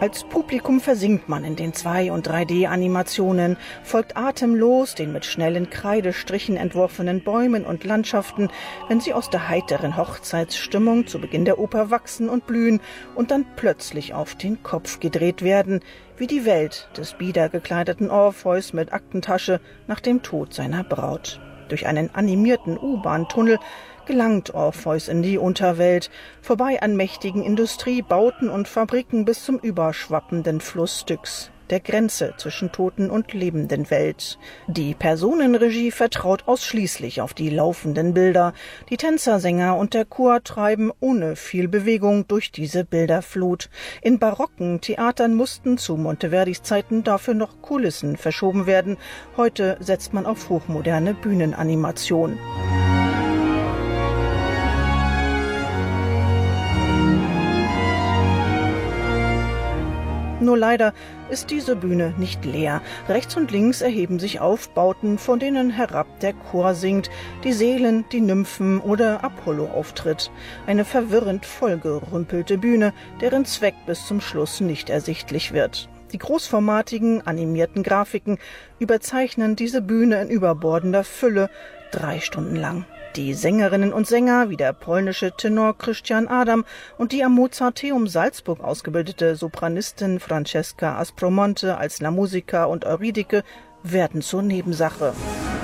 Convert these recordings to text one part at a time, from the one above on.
Als Publikum versinkt man in den 2- und 3D-Animationen, folgt atemlos den mit schnellen Kreidestrichen entworfenen Bäumen und Landschaften, wenn sie aus der heiteren Hochzeitsstimmung zu Beginn der Oper wachsen und blühen und dann plötzlich auf den Kopf gedreht werden, wie die Welt des bieder gekleideten Orpheus mit Aktentasche nach dem Tod seiner Braut. Durch einen animierten U-Bahn-Tunnel gelangt Orpheus in die Unterwelt, vorbei an mächtigen Industriebauten und Fabriken bis zum überschwappenden Fluss Styx, der Grenze zwischen toten und lebenden Welt. Die Personenregie vertraut ausschließlich auf die laufenden Bilder. Die Tänzer, Sänger und der Chor treiben ohne viel Bewegung durch diese Bilderflut. In barocken Theatern mussten zu Monteverdis Zeiten dafür noch Kulissen verschoben werden. Heute setzt man auf hochmoderne Bühnenanimation. Nur leider ist diese Bühne nicht leer. Rechts und links erheben sich Aufbauten, von denen herab der Chor singt, die Seelen, die Nymphen oder Apollo auftritt. Eine verwirrend vollgerümpelte Bühne, deren Zweck bis zum Schluss nicht ersichtlich wird. Die großformatigen, animierten Grafiken überzeichnen diese Bühne in überbordender Fülle 3 Stunden lang. Die Sängerinnen und Sänger, wie der polnische Tenor Christian Adam und die am Mozarteum Salzburg ausgebildete Sopranistin Francesca Aspromonte als La Musica und Eurydike, werden zur Nebensache.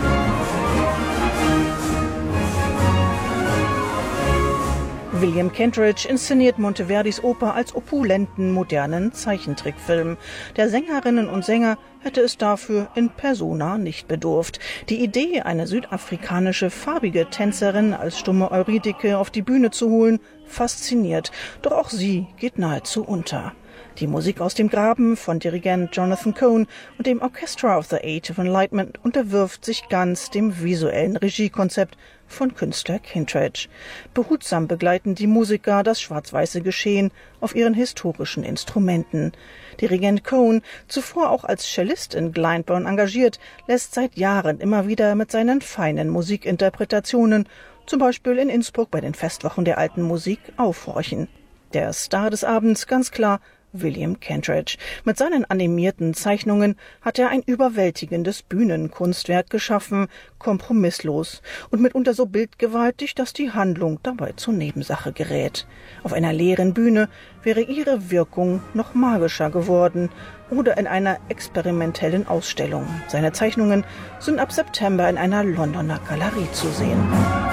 William Kentridge inszeniert Monteverdis Oper als opulenten, modernen Zeichentrickfilm. Der Sängerinnen und Sänger hätte es dafür in persona nicht bedurft. Die Idee, eine südafrikanische farbige Tänzerin als stumme Eurydike auf die Bühne zu holen, fasziniert. Doch auch sie geht nahezu unter. Die Musik aus dem Graben von Dirigent Jonathan Cohen und dem Orchestra of the Age of Enlightenment unterwirft sich ganz dem visuellen Regiekonzept von Künstler Kentridge. Behutsam begleiten die Musiker das schwarz-weiße Geschehen auf ihren historischen Instrumenten. Dirigent Cohen, zuvor auch als Cellist in Glyndebourne engagiert, lässt seit Jahren immer wieder mit seinen feinen Musikinterpretationen, zum Beispiel in Innsbruck bei den Festwochen der alten Musik, aufhorchen. Der Star des Abends, ganz klar, William Kentridge. Mit seinen animierten Zeichnungen hat er ein überwältigendes Bühnenkunstwerk geschaffen, kompromisslos und mitunter so bildgewaltig, dass die Handlung dabei zur Nebensache gerät. Auf einer leeren Bühne wäre ihre Wirkung noch magischer geworden oder in einer experimentellen Ausstellung. Seine Zeichnungen sind ab September in einer Londoner Galerie zu sehen.